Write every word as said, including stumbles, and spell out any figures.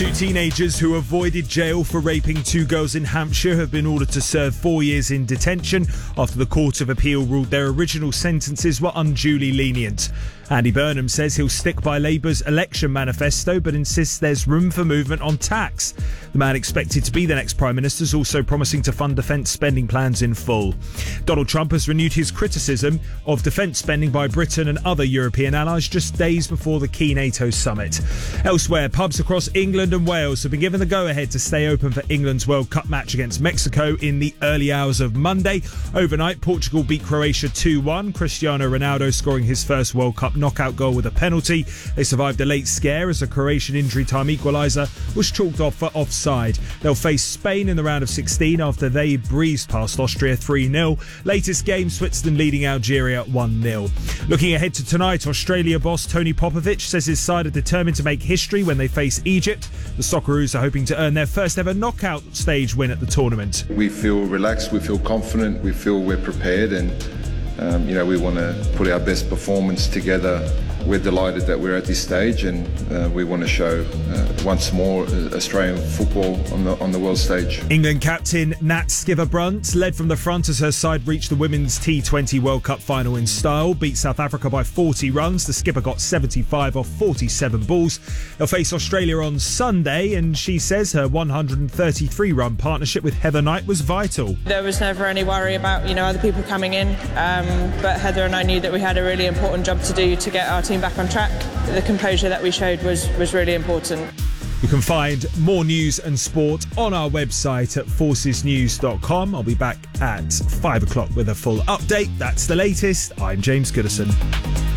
Two teenagers who avoided jail for raping two girls in Hampshire have been ordered to serve four years in detention after the Court of Appeal ruled their original sentences were unduly lenient. Andy Burnham says he'll stick by Labour's election manifesto but insists there's room for movement on tax. The man expected to be the next Prime Minister is also promising to fund defence spending plans in full. Donald Trump has renewed his criticism of defence spending by Britain and other European allies just days before the key NATO summit. Elsewhere, pubs across England and Wales have been given the go-ahead to stay open for England's World Cup match against Mexico in the early hours of Monday. Overnight, Portugal beat Croatia two one, Cristiano Ronaldo scoring his first World Cup knockout goal with a penalty. They survived a late scare as a Croatian injury time equaliser was chalked off for offside. They'll face Spain in the round of sixteen after they breezed past Austria three nil. Latest game, Switzerland leading Algeria one nil. Looking ahead to tonight, Australia boss Tony Popovich says his side are determined to make history when they face Egypt. The Socceroos are hoping to earn their first ever knockout stage win at the tournament. We feel relaxed, we feel confident, we feel we're prepared, and Um, you know, we want to put our best performance together. We're delighted that we're at this stage, and uh, we want to show uh, once more uh, Australian football on the on the world stage. England captain Nat Sciver-Brunt led from the front as her side reached the Women's T twenty World Cup final in style, beat South Africa by forty runs. The skipper got seventy-five off forty-seven balls. They'll face Australia on Sunday, and she says her one hundred thirty-three run partnership with Heather Knight was vital. There was never any worry about, you know, other people coming in, um, but Heather and I knew that we had a really important job to do to get our team back on track. The composure that we showed was, was really important. You can find more news and sport on our website at forces news dot com. I'll be back at five o'clock with a full update. That's the latest. I'm James Goodison.